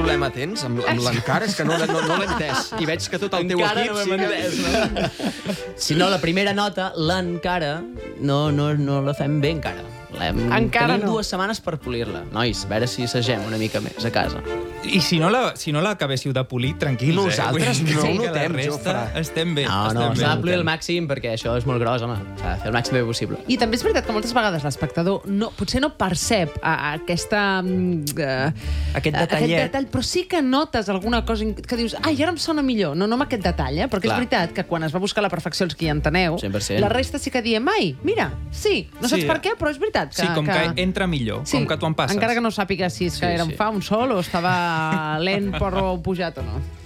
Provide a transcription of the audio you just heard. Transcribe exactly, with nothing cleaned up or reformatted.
problema tens amb, amb l'encara? És que no, no, no l'he entès. I veig que tot el teu Encara equip... no ho hem entès, no? Si no, la primera nota, l'encara, no, no, no la fem bé encara. Encara Tenim no. dues setmanes per polir-la. Nois, a veure si assagem una mica més a casa. I si no la, si no l'acabéssiu de polir, tranquils, Nosaltres eh? no ho que la notem, resta Jofre. estem bé. No, estem no, bé. s'ha de polir al màxim perquè això és molt gros, home. S'ha de fer el màxim bé possible. I també és veritat que moltes vegades l'espectador no, potser no percep a, a aquesta... mm, eh, Aquest a- detallet. Aquest detall, però sí que notes alguna cosa in- que dius, ai, ara em sona millor. No, no amb aquest detall, eh? Perquè Clar. és veritat que quan es va buscar la perfecció, els que hi enteneu, cent per cent. la resta sí que diem, ai, mira, sí, no saps Sí. per què, però és veritat que... Sí, com que entra millor, com que tu en passes. Encara que no sàpigues si és que Sí, era un sí. fa, un sol, o estava lent, porro pujat o no.